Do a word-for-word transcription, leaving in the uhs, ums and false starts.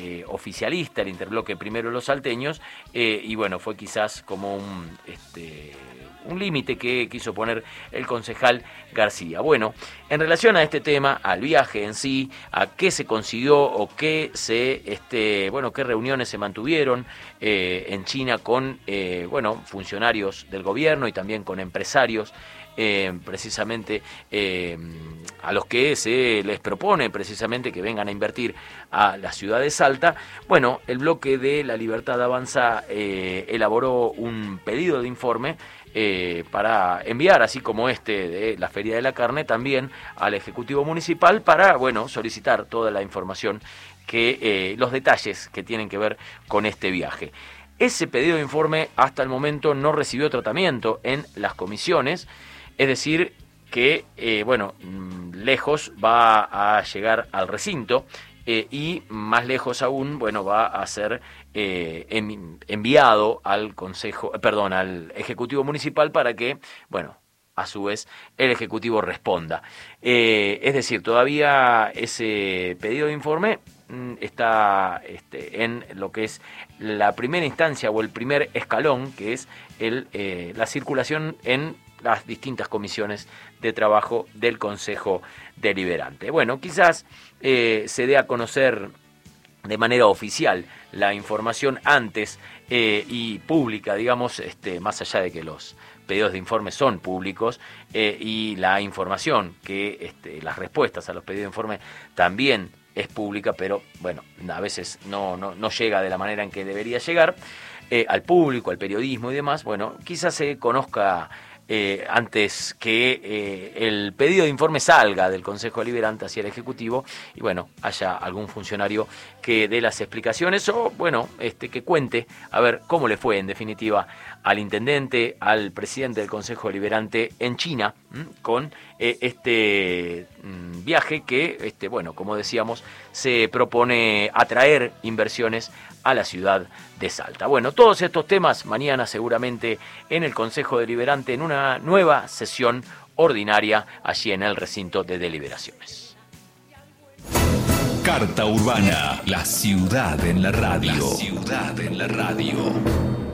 eh, oficialista, el interbloque Primero de los Salteños, eh, y bueno, fue quizás como un... Este, un límite que quiso poner el concejal García. Bueno, en relación a este tema, al viaje en sí, a qué se consiguió o qué se, este, bueno, qué reuniones se mantuvieron eh, en China con, eh, bueno, funcionarios del gobierno y también con empresarios, eh, precisamente eh, a los que se les propone precisamente que vengan a invertir a la ciudad de Salta. Bueno, el bloque de La Libertad Avanza eh, elaboró un pedido de informe Eh, para enviar, así como este de la Feria de la Carne, también al Ejecutivo Municipal para, bueno, solicitar toda la información, que eh, los detalles que tienen que ver con este viaje. Ese pedido de informe hasta el momento no recibió tratamiento en las comisiones, es decir, que, eh, bueno, lejos va a llegar al recinto eh, y más lejos aún, bueno, va a ser Eh, enviado al Consejo, perdón, al Ejecutivo Municipal para que, bueno, a su vez el Ejecutivo responda. Eh, es decir, todavía ese pedido de informe mm, está este, en lo que es la primera instancia o el primer escalón, que es el, eh, la circulación en las distintas comisiones de trabajo del Consejo Deliberante. Bueno, quizás eh, se dé a conocer de manera oficial la información antes eh, y pública, digamos, este, más allá de que los pedidos de informe son públicos eh, y la información, que este, las respuestas a los pedidos de informe también es pública, pero bueno, a veces no, no, no llega de la manera en que debería llegar eh, al público, al periodismo y demás. Bueno, quizás se conozca Eh, antes que eh, el pedido de informe salga del Consejo Deliberante hacia el Ejecutivo y bueno, haya algún funcionario que dé las explicaciones o bueno, este que cuente a ver cómo le fue en definitiva al intendente, al presidente del Consejo Deliberante en China, ¿m? con eh, este m, viaje que, este bueno, como decíamos, se propone atraer inversiones a la ciudad de Salta. Bueno, todos estos temas mañana seguramente en el Consejo Deliberante en una nueva sesión ordinaria allí en el recinto de deliberaciones. Carta Urbana, la ciudad en la radio. La ciudad en la radio.